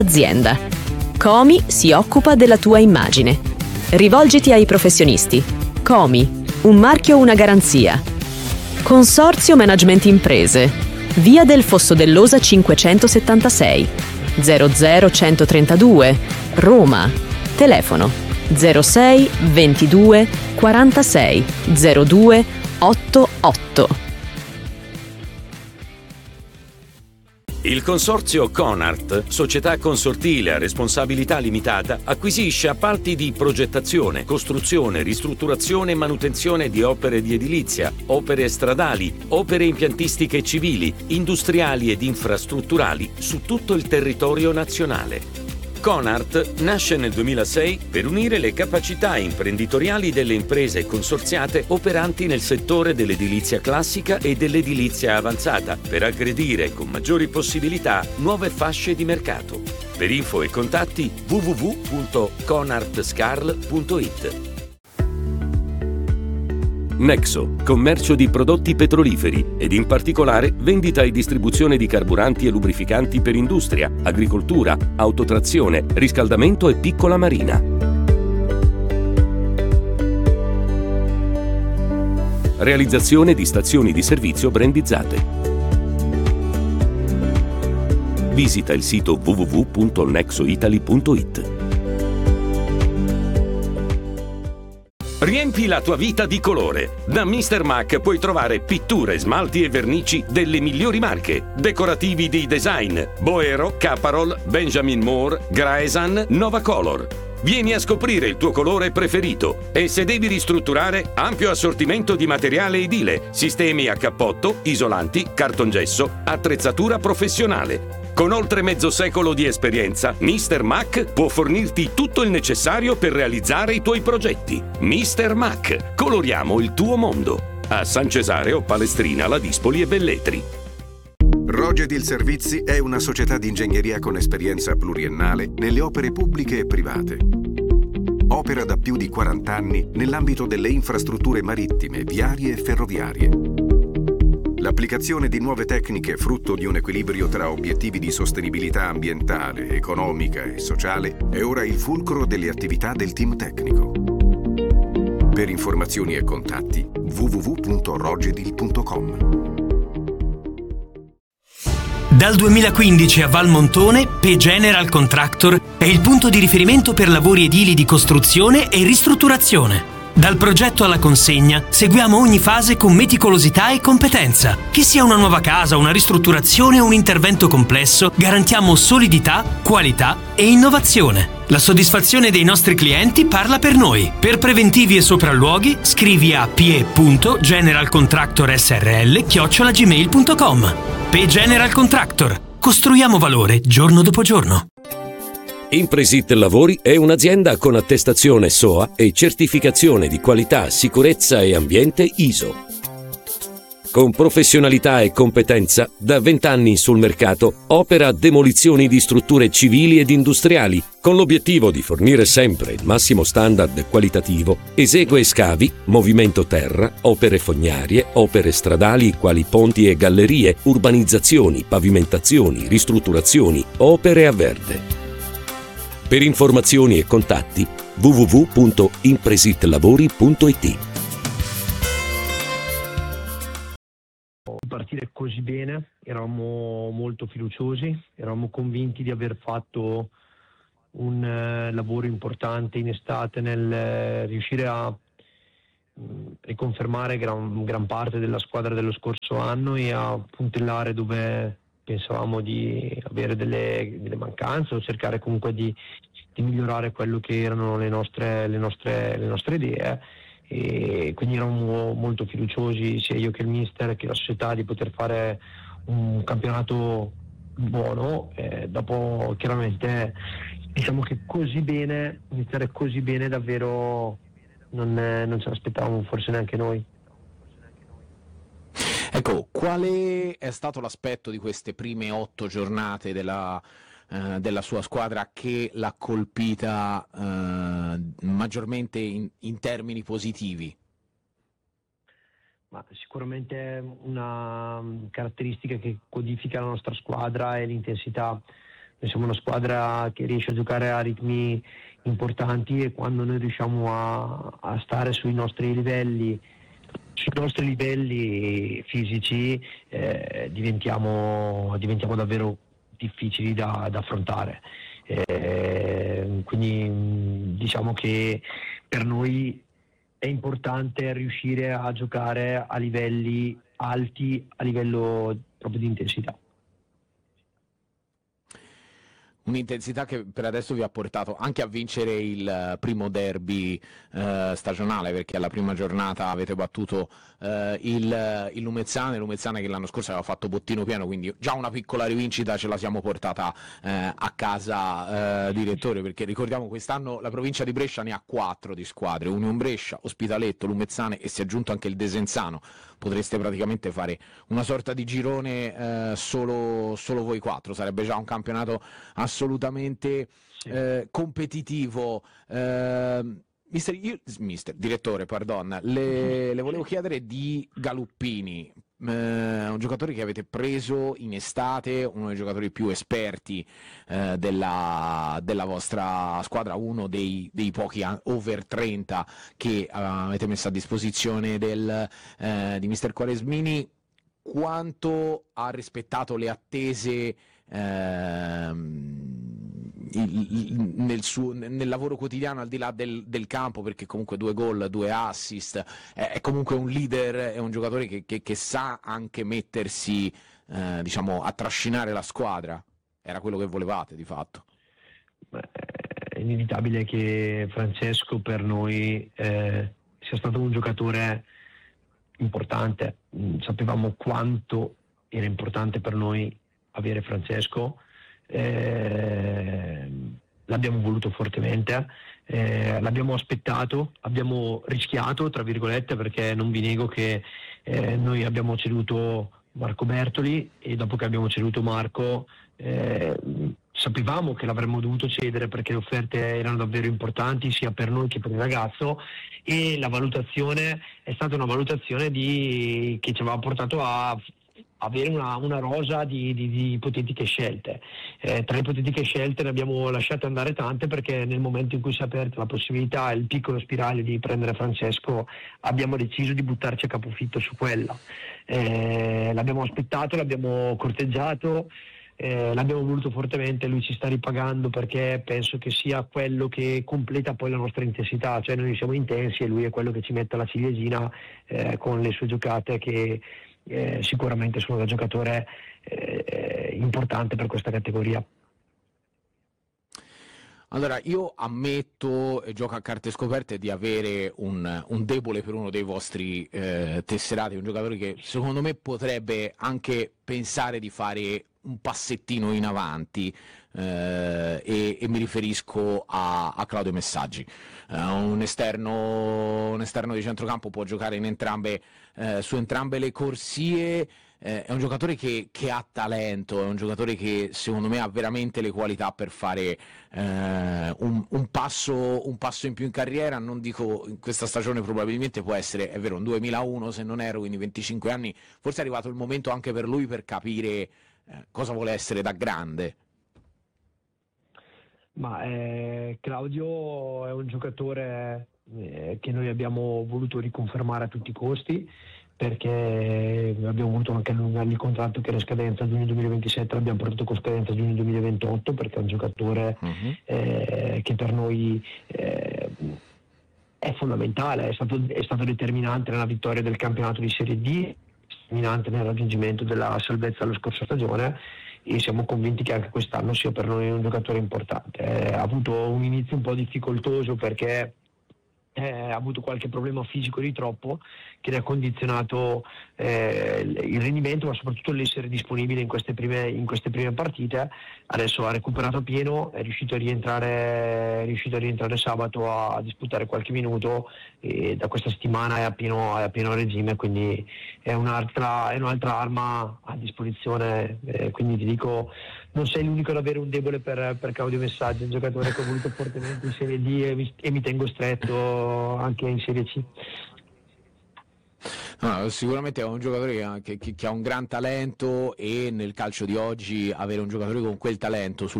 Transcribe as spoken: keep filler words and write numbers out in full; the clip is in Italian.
azienda. Comi si occupa della tua immagine. Rivolgiti ai professionisti. Comi, un marchio, una garanzia. Consorzio Management Imprese. Via del Fosso dell'Osa cinquecentosettantasei, zero zero centotrentadue, Roma. Telefono zero sei ventidue quarantasei zero due ottantotto. Il consorzio Conart, società consortile a responsabilità limitata, acquisisce appalti di progettazione, costruzione, ristrutturazione e manutenzione di opere di edilizia, opere stradali, opere impiantistiche civili, industriali ed infrastrutturali su tutto il territorio nazionale. Conart nasce nel duemilasei per unire le capacità imprenditoriali delle imprese consorziate operanti nel settore dell'edilizia classica e dell'edilizia avanzata per aggredire con maggiori possibilità nuove fasce di mercato. Per info e contatti w w w punto conartscarl punto it. Nexo, commercio di prodotti petroliferi ed in particolare vendita e distribuzione di carburanti e lubrificanti per industria, agricoltura, autotrazione, riscaldamento e piccola marina. Realizzazione di stazioni di servizio brandizzate. Visita il sito w w w punto nexoitaly punto it. Riempi la tua vita di colore. Da mister Mac puoi trovare pitture, smalti e vernici delle migliori marche. Decorativi di design: Boero, Caparol, Benjamin Moore, Graesan, Nova Color. Vieni a scoprire il tuo colore preferito e se devi ristrutturare, ampio assortimento di materiale edile, sistemi a cappotto, isolanti, cartongesso, attrezzatura professionale. Con oltre mezzo secolo di esperienza, mister Mac può fornirti tutto il necessario per realizzare i tuoi progetti. mister Mac, coloriamo il tuo mondo. A San Cesareo, Palestrina, Ladispoli e Velletri. Rogedil Servizi è una società di ingegneria con esperienza pluriennale nelle opere pubbliche e private. Opera da più di quaranta anni nell'ambito delle infrastrutture marittime, viarie e ferroviarie. L'applicazione di nuove tecniche frutto di un equilibrio tra obiettivi di sostenibilità ambientale, economica e sociale è ora il fulcro delle attività del team tecnico. Per informazioni e contatti w w w punto rogedil punto com. Dal duemilaquindici a Valmontone, P General Contractor è il punto di riferimento per lavori edili di costruzione e ristrutturazione. Dal progetto alla consegna seguiamo ogni fase con meticolosità e competenza. Che sia una nuova casa, una ristrutturazione o un intervento complesso, garantiamo solidità, qualità e innovazione. La soddisfazione dei nostri clienti parla per noi. Per preventivi e sopralluoghi scrivi a p e punto general contractor s r l chiocciola gmail punto com. P General Contractor. Costruiamo valore giorno dopo giorno. Impresit Lavori è un'azienda con attestazione S O A e certificazione di qualità, sicurezza e ambiente I S O. Con professionalità e competenza, da vent'anni sul mercato, opera demolizioni di strutture civili ed industriali, con l'obiettivo di fornire sempre il massimo standard qualitativo, esegue scavi, movimento terra, opere fognarie, opere stradali quali ponti e gallerie, urbanizzazioni, pavimentazioni, ristrutturazioni, opere a verde. Per informazioni e contatti w w w punto impresitlavori punto it. Partire così bene, eravamo molto fiduciosi, eravamo convinti di aver fatto un eh, lavoro importante in estate nel eh, riuscire a mh, riconfermare gran, gran parte della squadra dello scorso anno e a puntellare dove pensavamo di avere delle, delle mancanze o cercare comunque di, di migliorare quello che erano le nostre, le nostre, le nostre idee, e quindi eravamo molto fiduciosi sia io che il mister che la società di poter fare un campionato buono. Eh, dopo chiaramente diciamo che così bene, iniziare così bene davvero non, non ce l'aspettavamo forse neanche noi. Ecco, quale è stato l'aspetto di queste prime otto giornate della, eh, della sua squadra che l'ha colpita eh, maggiormente in, in termini positivi? Ma sicuramente una caratteristica che codifica la nostra squadra è l'intensità noi siamo una squadra che riesce a giocare a ritmi importanti, e quando noi riusciamo a, a stare sui nostri livelli sui nostri livelli fisici eh, diventiamo, diventiamo davvero difficili da, da affrontare. Eh, quindi diciamo che per noi è importante riuscire a giocare a livelli alti, a livello proprio di intensità. Un'intensità che per adesso vi ha portato anche a vincere il primo derby eh, stagionale, perché alla prima giornata avete battuto eh, il, il Lumezzane, Lumezzane che l'anno scorso aveva fatto bottino pieno, quindi già una piccola rivincita ce la siamo portata eh, a casa, eh, direttore, perché ricordiamo quest'anno la provincia di Brescia ne ha quattro di squadre: Union Brescia, Ospitaletto, Lumezzane e si è aggiunto anche il Desenzano. Potreste praticamente fare una sorta di girone eh, solo, solo voi quattro, sarebbe già un campionato assolutamente sì. eh, competitivo. Eh, mister, io, mister, direttore, pardon, le, le volevo chiedere di Galuppini, eh, un giocatore che avete preso in estate, uno dei giocatori più esperti eh, della, della vostra squadra, uno dei, dei pochi over trenta che uh, avete messo a disposizione del, eh, di mister Quaresmini. Quanto ha rispettato le attese ehm, il, il, nel, suo, nel lavoro quotidiano, al di là del, del campo, perché comunque due gol, due assist, è, è comunque un leader, è un giocatore che, che, che sa anche mettersi eh, diciamo a trascinare la squadra. Era quello che volevate di fatto. Beh, è inevitabile che Francesco per noi eh, sia stato un giocatore importante. Sapevamo quanto era importante per noi avere Francesco, eh, l'abbiamo voluto fortemente, eh, l'abbiamo aspettato, abbiamo rischiato tra virgolette, perché non vi nego che eh, noi abbiamo ceduto Marco Bertoli, e dopo che abbiamo ceduto Marco eh, sapevamo che l'avremmo dovuto cedere, perché le offerte erano davvero importanti sia per noi che per il ragazzo, e la valutazione è stata una valutazione di, che ci aveva portato a avere una, una rosa di, di, di ipotetiche scelte. Eh, tra le ipotetiche scelte ne abbiamo lasciate andare tante, perché nel momento in cui si è aperta la possibilità, il piccolo spirale di prendere Francesco, abbiamo deciso di buttarci a capofitto su quella. Eh, l'abbiamo aspettato, l'abbiamo corteggiato, Eh, l'abbiamo voluto fortemente, lui ci sta ripagando, perché penso che sia quello che completa poi la nostra intensità, cioè noi siamo intensi e lui è quello che ci mette la ciliegina eh, con le sue giocate, che eh, sicuramente sono da giocatore eh, importante per questa categoria. Allora, io ammetto, e gioco a carte scoperte, di avere un, un debole per uno dei vostri eh, tesserati, un giocatore che secondo me potrebbe anche pensare di fare un passettino in avanti, eh, e, e mi riferisco a, a Claudio Messaggi. Uh, un esterno un esterno di centrocampo, può giocare in entrambe eh, su entrambe le corsie. Eh, è un giocatore che, che ha talento, è un giocatore che secondo me ha veramente le qualità per fare eh, un, un, passo, un passo in più in carriera. Non dico in questa stagione, probabilmente può essere, è vero, un duemilauno se non ero, quindi venticinque anni, forse è arrivato il momento anche per lui per capire eh, cosa vuole essere da grande. Ma eh, Claudio è un giocatore eh, che noi abbiamo voluto riconfermare a tutti i costi, perché abbiamo voluto anche allungargli il contratto, che era scadenza giugno duemilaventisette, l'abbiamo portato con scadenza giugno duemilaventotto, perché è un giocatore uh-huh. eh, che per noi eh, è fondamentale, è stato, è stato determinante nella vittoria del campionato di Serie D, determinante nel raggiungimento della salvezza la scorsa stagione, e siamo convinti che anche quest'anno sia per noi un giocatore importante. Eh, ha avuto un inizio un po' difficoltoso, perché Eh, ha avuto qualche problema fisico di troppo che ne ha condizionato eh, il rendimento, ma soprattutto l'essere disponibile in queste prime, in queste prime partite. Adesso ha recuperato pieno, è riuscito a rientrare, è riuscito a rientrare sabato a, a disputare qualche minuto, e da questa settimana è a pieno, è a pieno regime, quindi è un'altra, è un'altra arma a disposizione. Eh, quindi ti dico, non sei l'unico ad avere un debole per, per Claudio Messaggi, un giocatore che ho voluto fortemente in Serie D e mi, e mi tengo stretto anche in Serie C. No, sicuramente è un giocatore che, che, che ha un gran talento, e nel calcio di oggi avere un giocatore con quel talento sul